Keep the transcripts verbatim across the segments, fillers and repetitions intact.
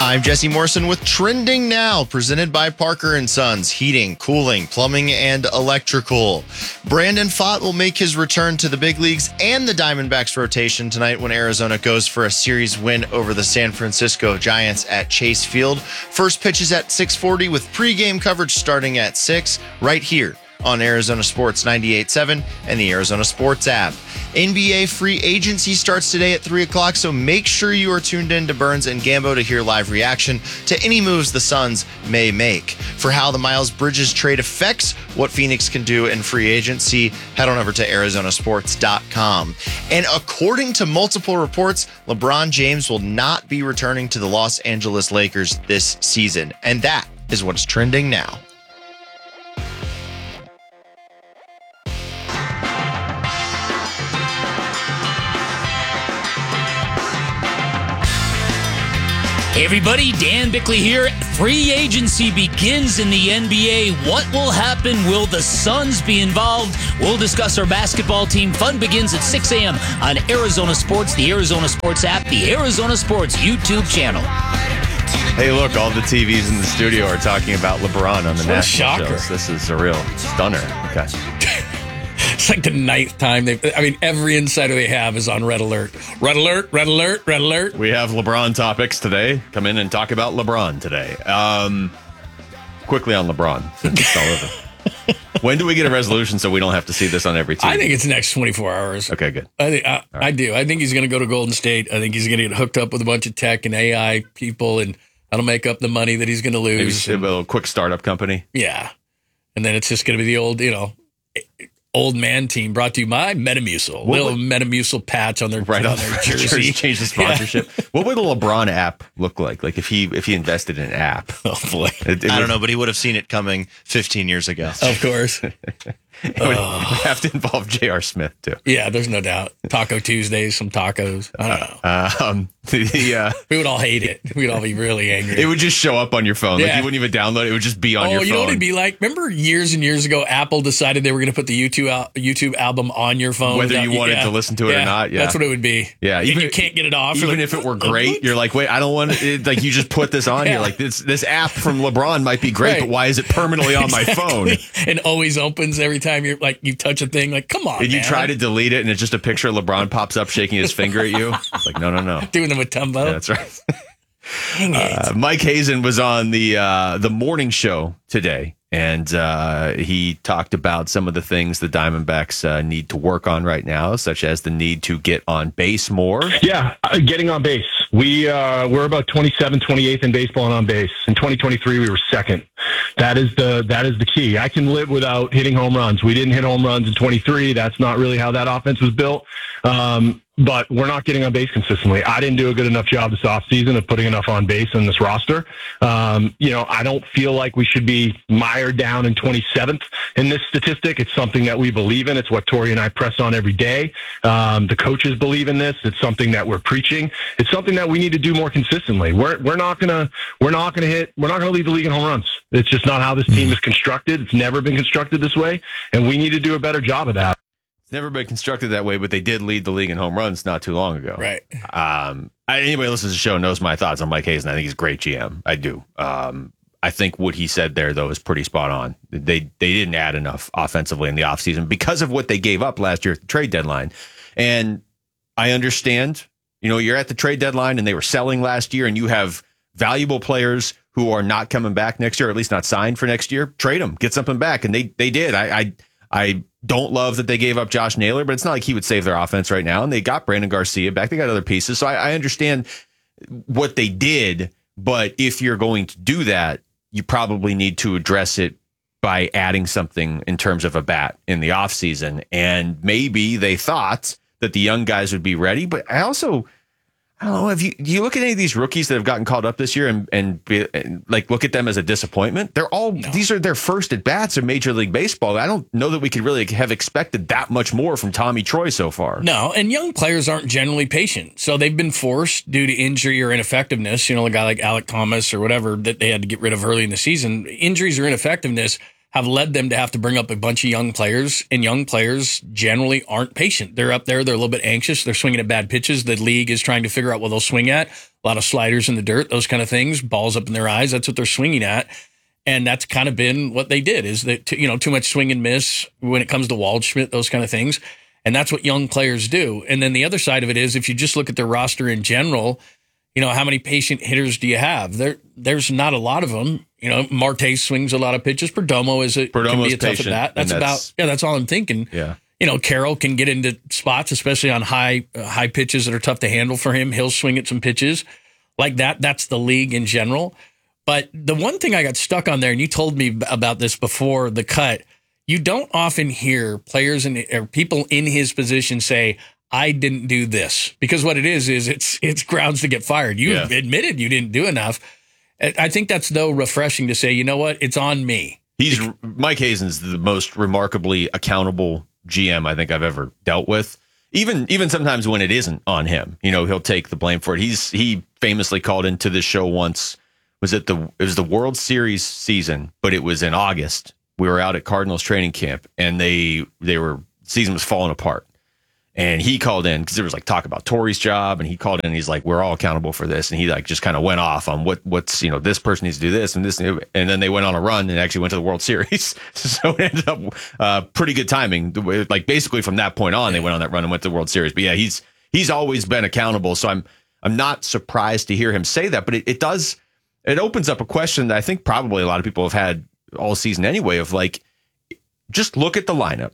I'm Jesse Morrison with Trending Now, presented by Parker and Sons, heating, cooling, plumbing, and electrical. Brandon Pfaadt will make his return to the big leagues and the Diamondbacks rotation tonight when Arizona goes for a series win over the San Francisco Giants at Chase Field. First pitch is at six forty with pregame coverage starting at six right here on Arizona Sports ninety-eight point seven and the Arizona Sports app. N B A free agency starts today at three o'clock, so make sure you are tuned in to Burns and Gambo to hear live reaction to any moves the Suns may make. For how the Miles Bridges trade affects what Phoenix can do in free agency, head on over to Arizona Sports dot com. And according to multiple reports, LeBron James will not be returning to the Los Angeles Lakers this season. And that is what's trending now. Hey everybody, Dan Bickley here. Free agency begins in the N B A. What will happen? Will the Suns be involved? We'll discuss our basketball team. Fun begins at six a.m. on Arizona Sports, the Arizona Sports app, the Arizona Sports YouTube channel. Hey, look, all the T Vs in the studio are talking about LeBron on the national shocker. shows. This is a real stunner. Okay. It's like the ninth time they. I mean, every insider they have is on Red Alert. Red Alert, Red Alert, Red Alert. We have LeBron topics today. Come in and talk about LeBron today. Um, quickly on LeBron. Since it's all over. When do we get a resolution so we don't have to see this on every team? I think it's the next twenty-four hours. Okay, good. I think I, right. I do. I think he's going to go to Golden State. I think he's going to get hooked up with a bunch of tech and A I people, and that'll make up the money that he's going to lose. Maybe a little quick startup company. Yeah, and then it's just going to be the old, you know. Old man team brought to you by Metamucil. What little would, Metamucil patch on their, right on their jersey. Change the sponsorship. Yeah. What would a LeBron app look like? Like if he if he invested in an app? Oh boy, it, it I would, don't know, but he would have seen it coming fifteen years ago. Of course. It would, oh. it would have to involve J R. Smith too. Yeah, there's no doubt. Taco Tuesdays, some tacos. I don't know. Uh, um, the, uh, we would all hate it. We'd all be really angry. It would just show up on your phone. Yeah. Like you wouldn't even download it. It would just be on oh, your phone. You know what it'd be like? Remember years and years ago, Apple decided they were going to put the YouTube al- YouTube album on your phone, whether you wanted yeah. to listen to it yeah. or not. Yeah, that's what it would be. Yeah, even even you can't get it off. Even like, if it were great, you're like, wait, I don't want it. Like you just put this on yeah. here. Like this this app from LeBron might be great, right. but why is it permanently on exactly. my phone? And always opens every time you're like you touch a thing. Like, come on, and you man. try to delete it, and it's just a picture of LeBron pops up shaking his finger at you. It's like, no, no, no. Doing them with Tumbo. Yeah, that's right. Dang it. Uh, Mike Hazen was on the uh, the morning show today, and uh, he talked about some of the things the Diamondbacks uh, need to work on right now, such as the need to get on base more. Yeah, uh, getting on base. We, uh, we're about twenty-seventh, twenty-eighth in baseball and on base. In twenty twenty-three, we were second. That is the that is the key. I can live without hitting home runs. We didn't hit home runs in twenty-three. That's not really how that offense was built. Um, but we're not getting on base consistently. I didn't do a good enough job this offseason of putting enough on base on this roster. Um, you know, I don't feel like we should be mired down in twenty-seventh in this statistic. It's something that we believe in. It's what Tori and I press on every day. Um, the coaches believe in this. It's something that we're preaching. It's something that we need to do more consistently. We're we're not gonna we're not gonna hit we're not gonna lead the league in home runs. It's just not how this team is constructed. It's never been constructed this way, and we need to do a better job of that. It's never been constructed that way, but they did lead the league in home runs not too long ago. Right. Um, I, anybody who listens to the show knows my thoughts on Mike Hazen. I think he's a great G M. I do. Um, I think what he said there, though, is pretty spot on. They they didn't add enough offensively in the offseason because of what they gave up last year at the trade deadline. And I understand, you know, you're at the trade deadline and they were selling last year and you have valuable players who are not coming back next year, or at least not signed for next year. Trade them, get something back. And they they did. I I, I don't love that they gave up Josh Naylor, but it's not like he would save their offense right now. And they got Brandon Garcia back. They got other pieces. So I, I understand what they did. But if you're going to do that, you probably need to address it by adding something in terms of a bat in the offseason. And maybe they thought that the young guys would be ready. But I also, I don't know, if you, do you look at any of these rookies that have gotten called up this year and, and, be, and like look at them as a disappointment? They're all, no. These are their first at bats in Major League Baseball. I don't know that we could really have expected that much more from Tommy Troy so far. No, and young players aren't generally patient. So they've been forced due to injury or ineffectiveness, you know, a guy like Alec Thomas or whatever that they had to get rid of early in the season. Injuries or ineffectiveness have led them to have to bring up a bunch of young players, and young players generally aren't patient. They're up there, they're a little bit anxious, they're swinging at bad pitches. The league is trying to figure out what they'll swing at. A lot of sliders in the dirt, those kind of things, balls up in their eyes. That's what they're swinging at. And that's kind of been what they did, is that, you know, too much swing and miss when it comes to Waldschmidt, those kind of things. And that's what young players do. And then the other side of it is, if you just look at their roster in general, you know, how many patient hitters do you have? There, there's not a lot of them. You know, Marte swings a lot of pitches. Perdomo is a, can be a tough at bat. That's, that's about, yeah, that's all I'm thinking. Yeah. You know, Carroll can get into spots, especially on high, uh, high pitches that are tough to handle for him. He'll swing at some pitches like that. That's the league in general. But the one thing I got stuck on there, and you told me about this before the cut, you don't often hear players and or people in his position say, I didn't do this. Because what it is, is it's it's grounds to get fired. You yeah. admitted you didn't do enough. I think that's, though, refreshing to say, you know what, it's on me. He's Mike Hazen's the most remarkably accountable G M I think I've ever dealt with. Even even sometimes when it isn't on him, you know, he'll take the blame for it. He's he famously called into this show once. Was it the it was the World Series season, but it was in August. We were out at Cardinals training camp, and they they were season was falling apart. And he called in because there was like talk about Torrey's job, and he called in and he's like, we're all accountable for this. And he like just kind of went off on what what's, you know, this person needs to do this and this. And then they went on a run and actually went to the World Series. So it ended up uh, pretty good timing. Like basically from that point on, they went on that run and went to the World Series. But yeah, he's he's always been accountable. So I'm I'm not surprised to hear him say that. But it, it does it opens up a question that I think probably a lot of people have had all season anyway, of like, just look at the lineup.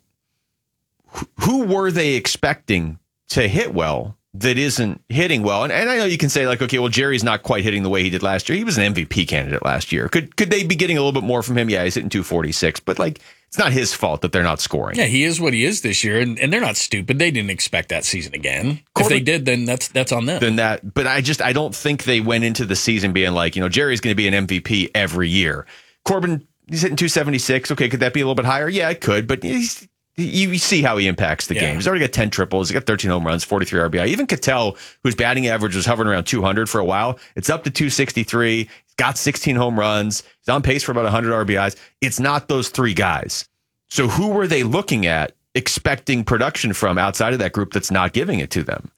Who were they expecting to hit well that isn't hitting well? And, and I know you can say like, okay, well, Jerry's not quite hitting the way he did last year. He was an M V P candidate last year. Could could they be getting a little bit more from him? Yeah, he's hitting two forty-six, but like, it's not his fault that they're not scoring. Yeah, he is what he is this year, and, and they're not stupid. They didn't expect that season again. Corbin, if they did, then that's that's on them. Then that, but I just I don't think they went into the season being like, you know, Jerry's going to be an M V P every year. Corbin, he's hitting two seventy-six. Okay, could that be a little bit higher? Yeah, it could, but he's. You see how he impacts the yeah. game. He's already got ten triples. He's got thirteen home runs, forty-three R B I. Even Cattell, whose batting average was hovering around two hundred for a while, it's up to two sixty-three. He's got sixteen home runs. He's on pace for about one hundred R B Is. It's not those three guys. So who were they looking at, expecting production from outside of that group that's not giving it to them?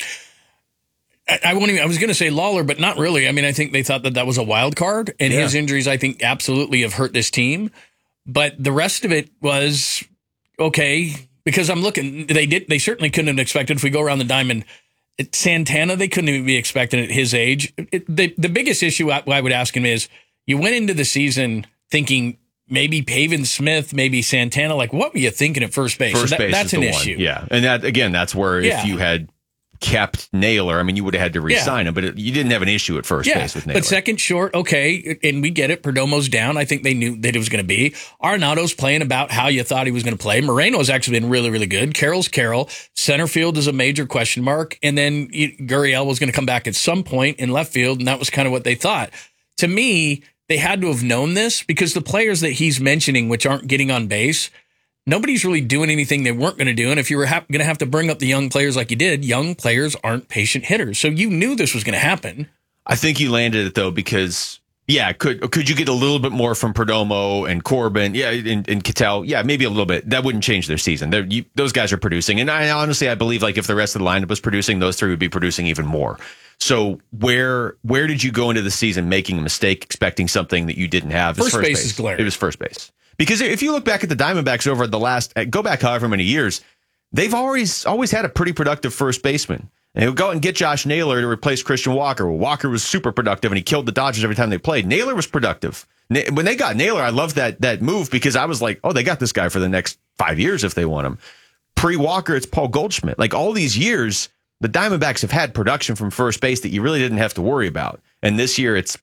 I, I won't even, I was going to say Lawler, but not really. I mean, I think they thought that that was a wild card, and yeah. his injuries, I think, absolutely have hurt this team. But the rest of it was... okay, because I'm looking, they did. They certainly couldn't have expected, if we go around the diamond, it, Santana, they couldn't even be expecting at his age. It, the, the biggest issue I, I would ask him is, you went into the season thinking maybe Pavin Smith, maybe Santana. Like, what were you thinking at first base? First so that, base that's is an the issue. One. Yeah, and that again, that's where yeah. if you had kept Naylor, I mean, you would have had to re-sign yeah. him, but it, you didn't have an issue at first yeah, base with Naylor. But second short, okay, and we get it. Perdomo's down. I think they knew that it was going to be. Arenado's playing about how you thought he was going to play. Moreno's actually been really, really good. Carroll's Carroll. Center field is a major question mark. And then Gurriel was going to come back at some point in left field, and that was kind of what they thought. To me, they had to have known this, because the players that he's mentioning, which aren't getting on base, nobody's really doing anything they weren't going to do. And if you were ha- going to have to bring up the young players like you did, young players aren't patient hitters. So you knew this was going to happen. I think you landed it, though, because, yeah, could could you get a little bit more from Perdomo and Corbin? Yeah, and, and Cattell? Yeah, maybe a little bit. That wouldn't change their season. You, those guys are producing. And I honestly, I believe like if the rest of the lineup was producing, those three would be producing even more. So where where did you go into the season making a mistake, expecting something that you didn't have? First, first base, base is glaring. It was first base. Because if you look back at the Diamondbacks over the last, go back however many years, they've always always had a pretty productive first baseman. And they'll go out and get Josh Naylor to replace Christian Walker. Well, Walker was super productive, and he killed the Dodgers every time they played. Naylor was productive. When they got Naylor, I loved that that move, because I was like, oh, they got this guy for the next five years if they want him. Pre-Walker, it's Paul Goldschmidt. Like all these years, the Diamondbacks have had production from first base that you really didn't have to worry about. And this year, it's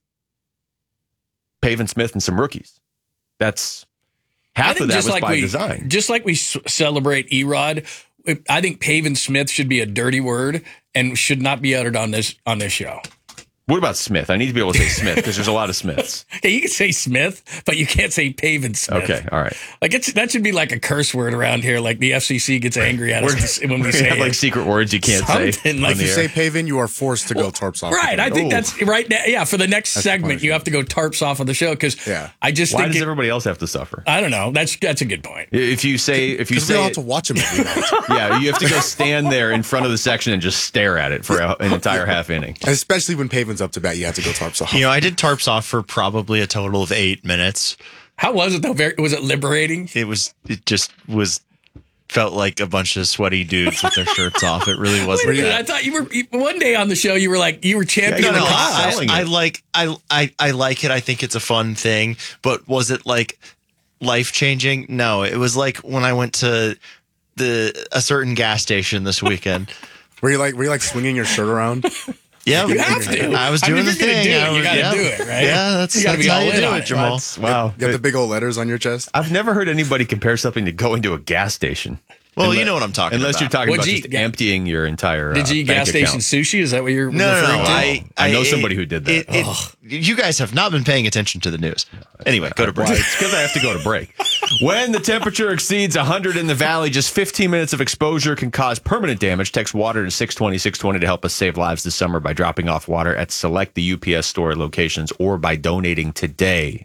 Pavin Smith and some rookies. That's... half of that was like by we, design. Just like we s- celebrate Erod, I think Pavin Smith should be a dirty word and should not be uttered on this on this show. What about Smith? I need to be able to say Smith because there's a lot of Smiths. Okay, you can say Smith, but you can't say Pavin Smith. Okay, all right. Like it's, that should be like a curse word around here. Like the F C C gets angry at us when we say have it. Like secret words you can't Something say. like If you say Pavin, you are forced to well, go tarps off. Right, I think Ooh. that's right now. Yeah, for the next That's segment, you have to go tarps off of the show because Yeah. I just Why think does it, everybody else have to suffer? I don't know. That's that's a good point. If you say, if you Because we say, all it- have to watch him every night. yeah, you have to go stand there in front of the section and just stare at it for a, an entire half inning. And especially when Pavin's up to bat, you have to go tarps off. You know, I did tarps off for probably a total of eight minutes. How was it though? Very, was it liberating? It was, it just was, felt like a bunch of sweaty dudes with their shirts off. It really Wait wasn't. a minute, that. I thought you were you- one day on the show. You were like you were championing No, the no, cause. I, selling I it. like I, I I like it. I think it's a fun thing. But was it like life changing? No, it was like when I went to the a certain gas station this weekend. Were you like, were you like swinging your shirt around? Yeah, You have to. I was I mean, doing if the you're gonna thing. do it, I you was- gotta yeah. do it, right? Yeah, that's, You gotta that's be how all you in do on it, it. Jamal. Wow. You have the big old letters on your chest? I've never heard anybody compare something to going to a gas station. Well, you Unless- know what I'm talking Unless about. you're talking What'd about you just eat? emptying your entire. Did uh, you eat bank gas station account. sushi? Is that what you're No, no, referring no. to? I, I know it- somebody who did that. It, it, you guys have not been paying attention to the news. Anyway, go to break. Well, it's because I have to go to break. When the temperature exceeds one hundred in the valley, just fifteen minutes of exposure can cause permanent damage. Text water to six twenty, six twenty to help us save lives this summer by dropping off water at select the U P S store locations or by donating today.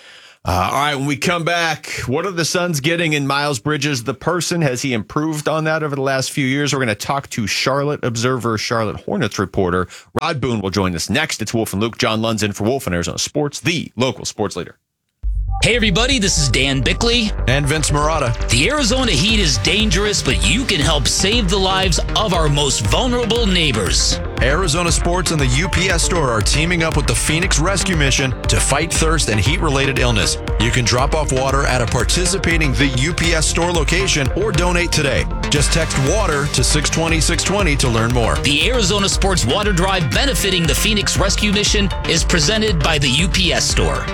Uh, all right, when we come back, what are the Suns getting in Miles Bridges, the person? Has he improved on that over the last few years? We're going to talk to Charlotte Observer, Charlotte Hornets reporter. Rod Boone will join us next. It's Wolf and Luke. John Lund's in for Wolf and Arizona Sports, the local sports leader. Hey, everybody, this is Dan Bickley. And Vince Marotta. The Arizona heat is dangerous, but you can help save the lives of our most vulnerable neighbors. Arizona Sports and the U P S Store are teaming up with the Phoenix Rescue Mission to fight thirst and heat-related illness. You can drop off water at a participating The U P S Store location or donate today. Just text WATER to six twenty, six twenty to learn more. The Arizona Sports Water Drive benefiting the Phoenix Rescue Mission is presented by the U P S Store.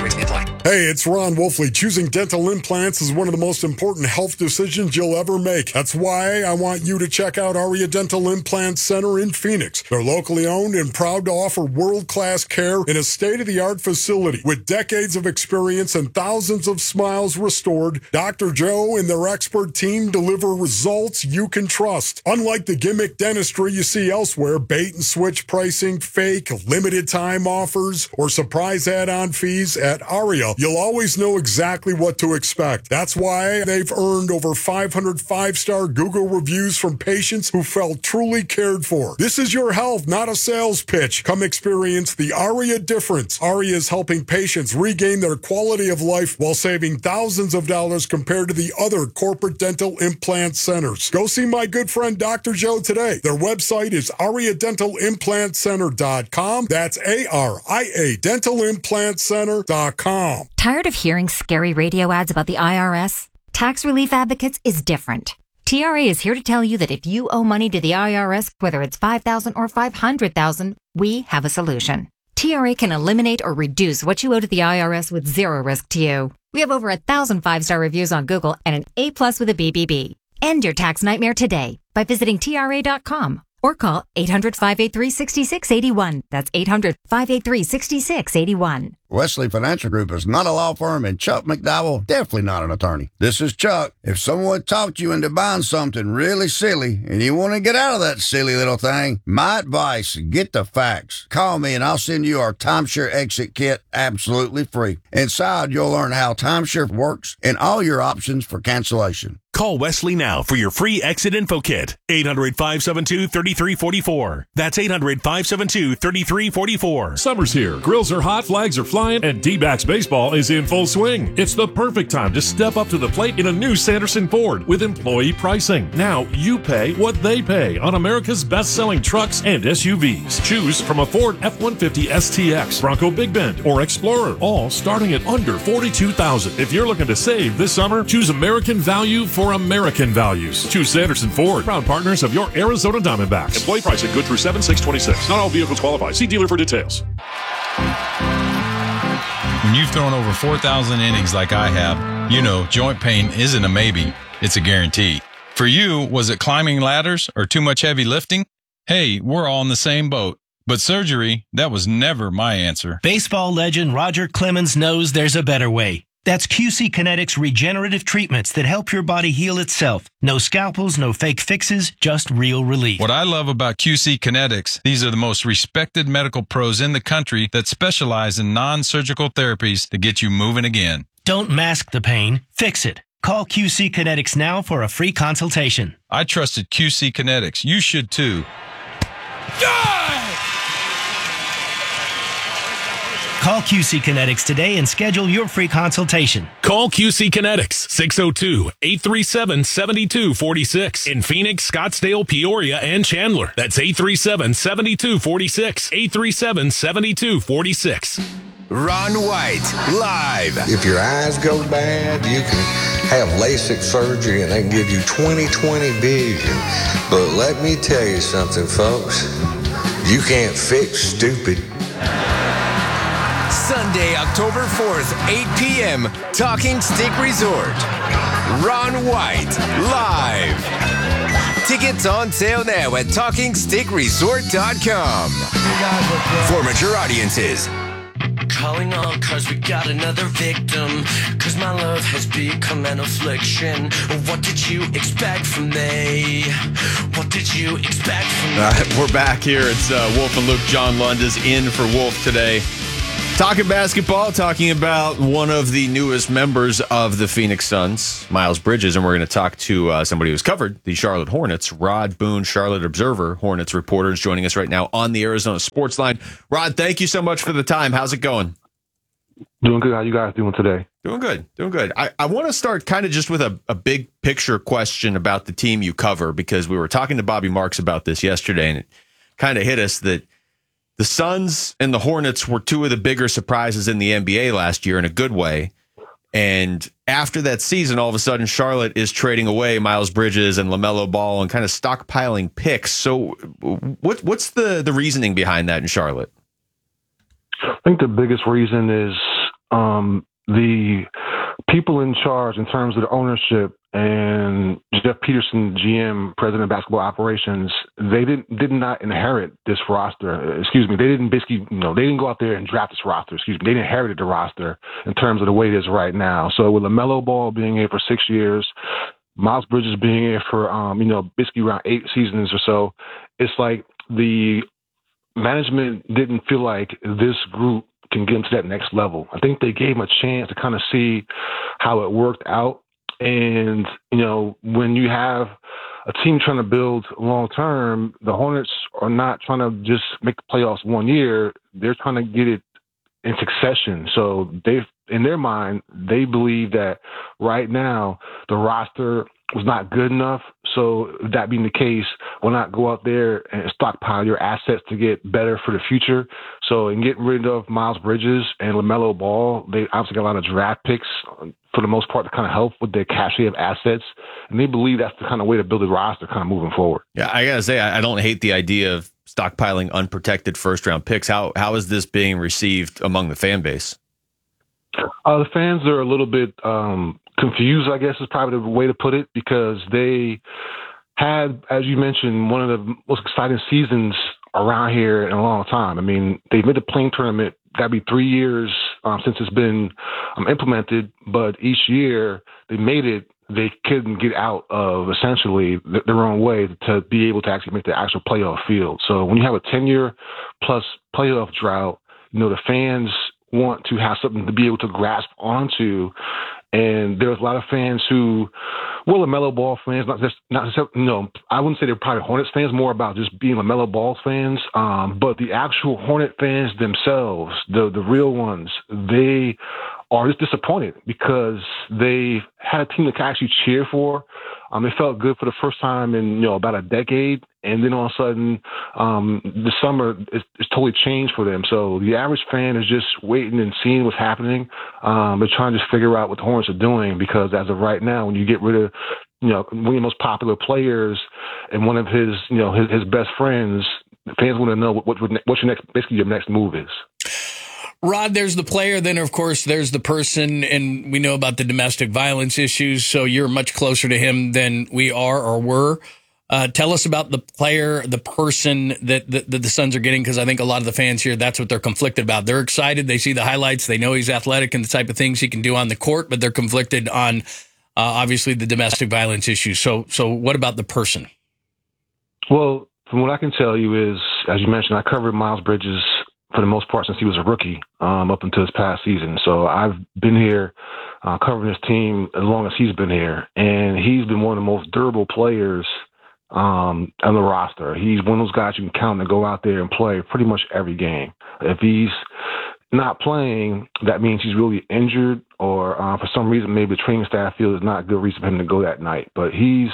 Hey, it's Ron Wolfley. Choosing dental implants is one of the most important health decisions you'll ever make. That's why I want you to check out Aria Dental Implant Center in Phoenix. They're locally owned and proud to offer world-class care in a state-of-the-art facility. With decades of experience and thousands of smiles restored, Doctor Joe and their expert team deliver results you can trust. Unlike the gimmick dentistry you see elsewhere, bait-and-switch pricing, fake, limited-time offers, or surprise add-on fees, at Aria, you'll always know exactly what to expect. That's why they've earned over five hundred five-star Google reviews from patients who felt truly cared for. This is your health, not a sales pitch. Come experience the Aria difference. Aria is helping patients regain their quality of life while saving thousands of dollars compared to the other corporate dental implant centers. Go see my good friend Doctor Joe today. Their website is aria dental implant center dot com. That's A R I A dental implant center dot com. Tired of hearing scary radio ads about the I R S? Tax Relief Advocates is different. T R A is here to tell you that if you owe money to the I R S, whether it's five thousand dollars or five hundred thousand dollars, we have a solution. T R A can eliminate or reduce what you owe to the I R S with zero risk to you. We have over a thousand five-star reviews on Google and an A plus with a B B B. End your tax nightmare today by visiting T R A dot com or call eight hundred, five eight three, six six eight one. That's eight hundred, five eight three, six six eight one. Wesley Financial Group is not a law firm, and Chuck McDowell definitely not an attorney. This is Chuck. If someone talked you into buying something really silly and you want to get out of that silly little thing, my advice, get the facts. Call me and I'll send you our timeshare exit kit absolutely free. Inside, you'll learn how timeshare works and all your options for cancellation. Call Wesley now for your free exit info kit. eight hundred, five seven two, three three four four. That's eight hundred, five seven two, three three four four. Summer's here. Grills are hot, flags are flying, and D-backs baseball is in full swing. It's the perfect time to step up to the plate in a new Sanderson Ford with employee pricing. Now you pay what they pay on America's best-selling trucks and S U Vs. Choose from a Ford F one fifty S T X, Bronco Big Bend, or Explorer, all starting at under forty-two thousand dollars. If you're looking to save this summer, choose American value for American values. Choose Sanderson Ford, proud partners of your Arizona Diamondbacks. Employee pricing good through seven six twenty-six. Not all vehicles qualify. See dealer for details. When you've thrown over four thousand innings like I have, you know joint pain isn't a maybe, it's a guarantee. For you, was it climbing ladders or too much heavy lifting? Hey, we're all in the same boat. But surgery, that was never my answer. Baseball legend Roger Clemens knows there's a better way. That's Q C Kinetics regenerative treatments that help your body heal itself. No scalpels, no fake fixes, just real relief. What I love about Q C Kinetics, these are the most respected medical pros in the country that specialize in non-surgical therapies to get you moving again. Don't mask the pain, fix it. Call Q C Kinetics now for a free consultation. I trusted Q C Kinetics. You should too. Call Q C Kinetics today and schedule your free consultation. Call Q C Kinetics, six oh two, eight three seven, seven two four six. In Phoenix, Scottsdale, Peoria, and Chandler. That's eight three seven, seven two four six. eight three seven, seven two four six. Ron White, live. If your eyes go bad, you can have LASIK surgery and they can give you twenty twenty vision. But let me tell you something, folks. You can't fix stupid. Sunday, October fourth, eight p.m., Talking Stick Resort. Ron White, live. Tickets on sale now at talking stick resort dot com. For mature audiences. Calling all cause we got another victim. Cause my love has become an affliction. What did you expect from me? What did you expect from me? All right, we're back here. It's uh, Wolf and Luke. John Lund is in for Wolf today. Talking basketball, talking about one of the newest members of the Phoenix Suns, Miles Bridges, and we're going to talk to uh, somebody who's covered the Charlotte Hornets, Rod Boone, Charlotte Observer, Hornets reporter, is joining us right now on the Arizona Sports Line. Rod, thank you so much for the time. How's it going? Doing good. How you guys doing today? Doing good. Doing good. I, I want to start kind of just with a, a big picture question about the team you cover, because we were talking to Bobby Marks about this yesterday, and it kind of hit us that the Suns and the Hornets were two of the bigger surprises in the N B A last year in a good way. And after that season, all of a sudden, Charlotte is trading away Miles Bridges and LaMelo Ball and kind of stockpiling picks. So what what's the, the reasoning behind that in Charlotte? I think the biggest reason is um, the people in charge in terms of the ownership and Jeff Peterson, G M, president of basketball operations. They didn't did not inherit this roster. Excuse me. They didn't basically, you know, they didn't go out there and draft this roster. Excuse me. They inherited the roster in terms of the way it is right now. So with LaMelo Ball being here for six years, Miles Bridges being here for, um, you know, basically around eight seasons or so, it's like the management didn't feel like this group can get them to that next level. I think they gave them a chance to kind of see how it worked out. And, you know, when you have a team trying to build long term, the Hornets are not trying to just make the playoffs one year. They're trying to get it in succession. So they, in their mind, they believe that right now the roster was not good enough. So that being the case, why not go out there and stockpile your assets to get better for the future? So in getting rid of Miles Bridges and LaMelo Ball, they obviously got a lot of draft picks for the most part to kind of help with their cachet of assets. And they believe that's the kind of way to build a roster kind of moving forward. Yeah, I got to say, I don't hate the idea of stockpiling unprotected first round picks. How How is this being received among the fan base? Uh, the fans are a little bit um, confused, I guess is probably the way to put it, because they had, as you mentioned, one of the most exciting seasons around here in a long time. I mean, they've made the playing tournament. Got to be three years um, since it's been um, implemented, but each year they made it, they couldn't get out of essentially th- their own way to be able to actually make the actual playoff field. So when you have a ten-year plus playoff drought, you know, the fans want to have something to be able to grasp onto. And there's a lot of fans who, well, LaMelo Ball fans, not just, not just, you know, I wouldn't say they're probably Hornets fans, more about just being LaMelo Ball fans. Um, but the actual Hornet fans themselves, the the real ones, they are just disappointed because they had a team to actually cheer for. Um, it felt good for the first time in, you know, about a decade. And then all of a sudden, um, the summer is, is totally changed for them. So the average fan is just waiting and seeing what's happening. Um, they're trying to just figure out what the Hornets are doing, because as of right now, when you get rid of, you know, one of the most popular players and one of his, you know, his, his best friends, fans want to know what, what, what your next, basically your next move is. Rod, there's the player, then of course there's the person, and we know about the domestic violence issues, so you're much closer to him than we are or were. Uh, tell us about the player, the person that, that, that the Suns are getting, because I think a lot of the fans here, that's what they're conflicted about. They're excited. They see the highlights. They know he's athletic and the type of things he can do on the court, but they're conflicted on, uh, obviously, the domestic violence issues. So, so what about the person? Well, from what I can tell you is, as you mentioned, I covered Miles Bridges for the most part since he was a rookie um, up until this past season. So I've been here uh, covering this team as long as he's been here, and he's been one of the most durable players um, on the roster. He's one of those guys you can count to go out there and play pretty much every game. If he's not playing, that means he's really injured, or uh, for some reason maybe the training staff feels it's not a good reason for him to go that night. But he's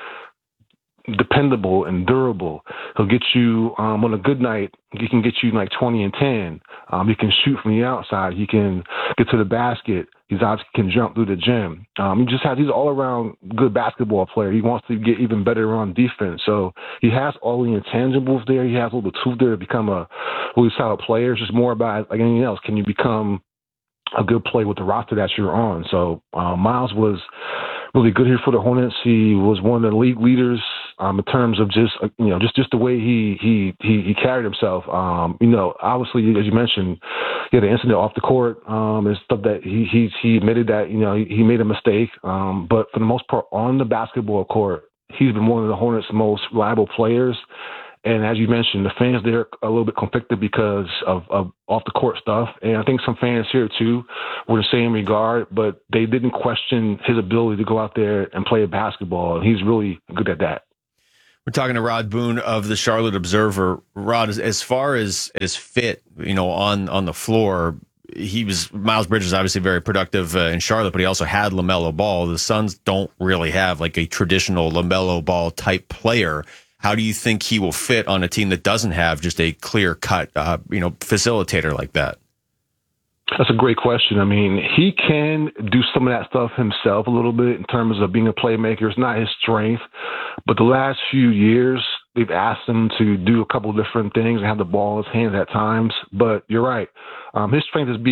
dependable and durable. He'll get you um, on a good night. He can get you like twenty and ten. Um, he can shoot from the outside. He can get to the basket. He's obviously can jump through the gym. Um, he just has, he's all around good basketball player. He wants to get even better on defense. So he has all the intangibles there. He has all the tools there to become a really solid player. It's just more about, like anything else, can you become a good player with the roster that you're on? So uh, Miles was really good here for the Hornets. He was one of the league leaders um, in terms of just uh, you know just, just the way he he he, he carried himself. Um, you know, obviously, as you mentioned, he had an incident off the court um, and stuff that he he he admitted that you know he, he made a mistake. Um, but for the most part, on the basketball court, he's been one of the Hornets' most reliable players. And as you mentioned, the fans there are a little bit conflicted because of, of off the court stuff. And I think some fans here too were the same regard, but they didn't question his ability to go out there and play basketball. And he's really good at that. We're talking to Rod Boone of the Charlotte Observer. Rod, as, as far as his fit, you know, on, on the floor, he was, Miles Bridges obviously very productive uh, in Charlotte, but he also had LaMelo Ball. The Suns don't really have like a traditional LaMelo Ball type player. How do you think he will fit on a team that doesn't have just a clear-cut, uh, you know, facilitator like that? That's a great question. I mean, he can do some of that stuff himself a little bit in terms of being a playmaker. It's not his strength, but the last few years they've asked him to do a couple of different things and have the ball in his hands at times. But you're right. Um, his strength is being